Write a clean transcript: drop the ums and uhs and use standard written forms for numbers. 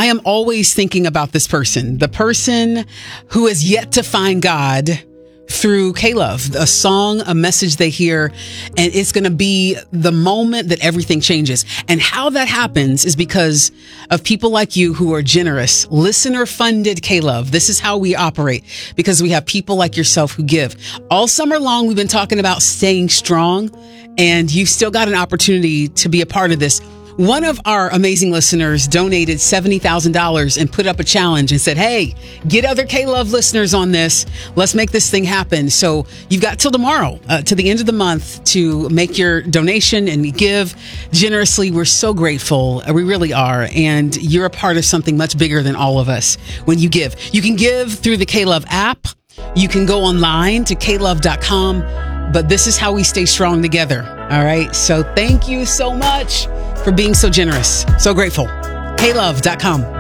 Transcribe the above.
I am always thinking about this person, the person who has yet to find God through K-Love, a song, a message they hear, and it's going to be the moment that everything changes. And how that happens is because of people like you who are generous, listener-funded K-Love. This is how we operate, because we have people like yourself who give. All summer long, we've been talking about staying strong, and you've still got an opportunity to be a part of this. One of our amazing listeners donated $70,000 and put up a challenge and said, hey, get other K-Love listeners on this. Let's make this thing happen. So you've got till tomorrow, to the end of the month, to make your donation and give generously. We're so grateful. We really are. And you're a part of something much bigger than all of us when you give. You can give through the K-Love app. You can go online to klove.com. But this is how we stay strong together. All right. So thank you so much for being so generous. So grateful. klove.com.